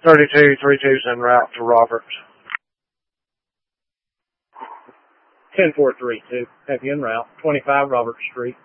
3232's en route to Roberts. 10432, have you en route, 25 Roberts Street.